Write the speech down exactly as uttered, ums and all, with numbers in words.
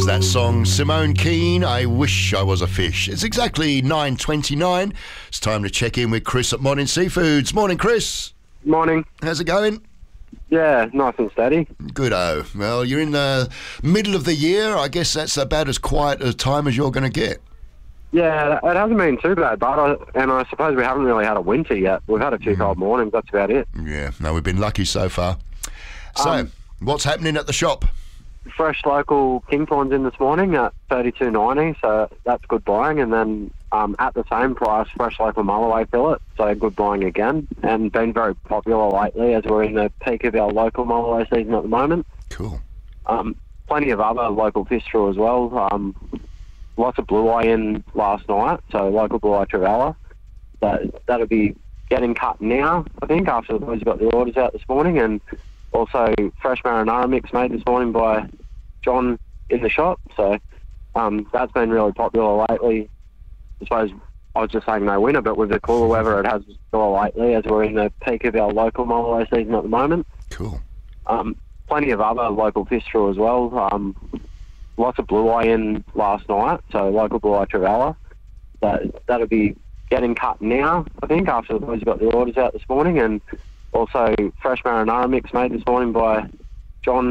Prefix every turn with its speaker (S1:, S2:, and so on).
S1: There's that song, Simone Keane, I Wish I Was a Fish. It's exactly nine twenty-nine. It's time to check in with Chris at Morning Seafoods. Morning, Chris.
S2: Morning.
S1: How's it going?
S2: Yeah, nice and steady.
S1: Good-o. Well, you're in the middle of the year. I guess that's about as quiet a time as you're going to get.
S2: Yeah, it hasn't been too bad, but I, and I suppose we haven't really had a winter yet. We've had a few mm. cold mornings, that's about it.
S1: Yeah, no, we've been lucky so far. So,
S2: Um,
S1: what's happening at the shop?
S2: Fresh local king prawns in this morning at thirty-two ninety, so that's good buying. And then um, at the same price, fresh local Mulloway fillet, so good buying again. And been very popular lately as we're in the peak of our local Mulloway season at the moment.
S1: Cool.
S2: Um, plenty of other local fish through as well. Um, lots of blue eye in last night, so local blue eye trevella. That, that'll be getting cut now, I think, after the boys got the orders out this morning. And also fresh marinara mix made this morning by John in the shop. So um, that's been really popular lately. I suppose I was just saying no winter, but with the cooler weather it has popular lately as we're in the peak of our local Mulloway season at the moment.
S1: Cool.
S2: Um, plenty of other local fish through as well. Um, lots of blue eye in last night, so local blue eye trevella. That, that'll be getting cut now, I think, after the boys got the orders out this morning. And also fresh marinara mix made this morning by John